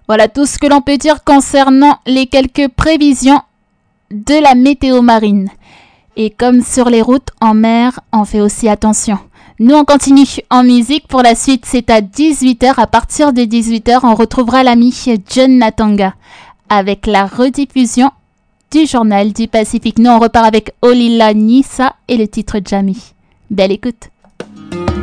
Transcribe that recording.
Voilà tout ce que l'on peut dire concernant les quelques prévisions de la météo marine. Et comme sur les routes en mer, on fait aussi attention. Nous, on continue en musique. Pour la suite, c'est à 18h. À partir de 18h, on retrouvera l'ami John Natanga avec la rediffusion du journal du Pacifique. Nous, on repart avec Olila Nissa et le titre Jamie. Belle écoute.